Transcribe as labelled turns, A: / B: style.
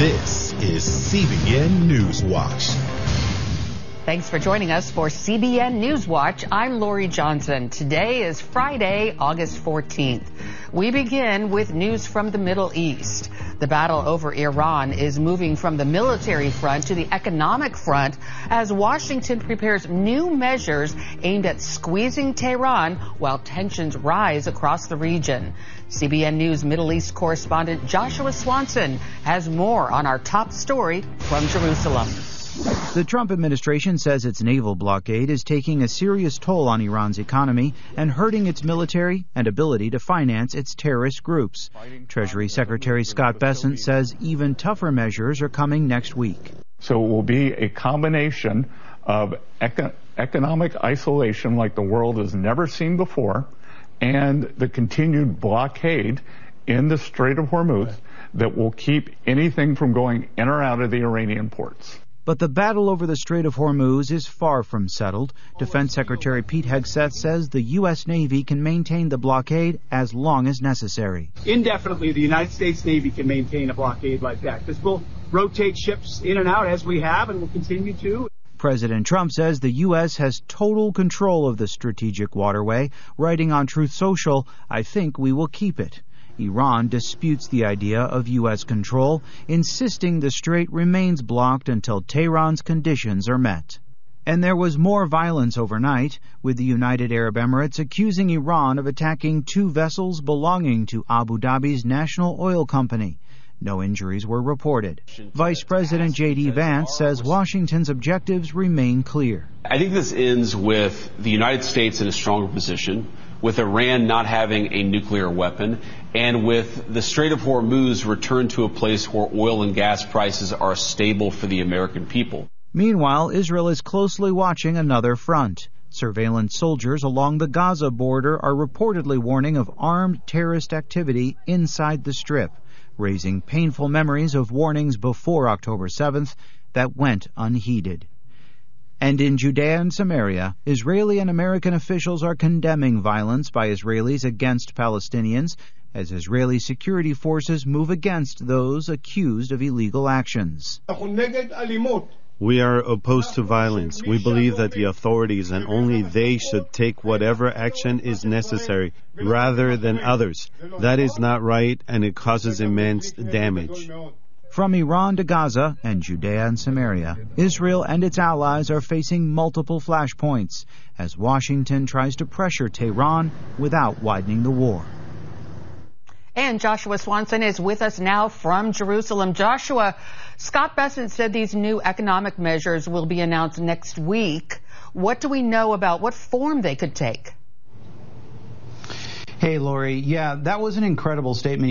A: This is CBN Newswatch.
B: Thanks for joining us for CBN Newswatch. I'm Lori Johnson. Today is Friday, August 14th. We begin with news from the Middle East. The battle over Iran is moving from the military front to the economic front as Washington prepares new measures aimed at squeezing Tehran while tensions rise across the region. CBN News Middle East correspondent Joshua Swanson has more on our top story from Jerusalem.
C: The Trump administration says its naval blockade is taking a serious toll on Iran's economy and hurting its military and ability to finance its terrorist groups. Treasury Secretary Scott Bessent says even tougher measures are coming next week.
D: So it will be a combination of economic isolation like the world has never seen before and the continued blockade in the Strait of Hormuz that will keep anything from going in or out of the Iranian ports.
C: But the battle over the Strait of Hormuz is far from settled. Defense Secretary Pete Hegseth says the U.S. Navy can maintain the blockade as long as necessary.
E: Indefinitely, the United States Navy can maintain a blockade like that because we'll rotate ships in and out as we have and will continue to.
C: President Trump says the U.S. has total control of the strategic waterway, writing on Truth Social, "I think we will keep it." Iran disputes the idea of U.S. control, insisting the strait remains blocked until Tehran's conditions are met. And there was more violence overnight, with the United Arab Emirates accusing Iran of attacking two vessels belonging to Abu Dhabi's national oil company. No injuries were reported. Vice President J.D. Vance says Washington's objectives remain clear.
F: I think this ends with the United States in a stronger position, with Iran not having a nuclear weapon, and with the Strait of Hormuz returned to a place where oil and gas prices are stable for the American people.
C: Meanwhile, Israel is closely watching another front. Surveillance soldiers along the Gaza border are reportedly warning of armed terrorist activity inside the Strip, raising painful memories of warnings before October 7th that went unheeded. And in Judea and Samaria, Israeli and American officials are condemning violence by Israelis against Palestinians as Israeli security forces move against those accused of illegal actions.
G: We are opposed to violence. We believe that the authorities and only they should take whatever action is necessary rather than others. That is not right, and it causes immense damage.
C: From Iran to Gaza and Judea and Samaria, Israel and its allies are facing multiple flashpoints as Washington tries to pressure Tehran without widening the war.
B: And Joshua Swanson is with us now from Jerusalem. Joshua, Scott Bessent said these new economic measures will be announced next week. What do we know about what form they could take?
H: Hey, Lori. Yeah, that was an incredible statement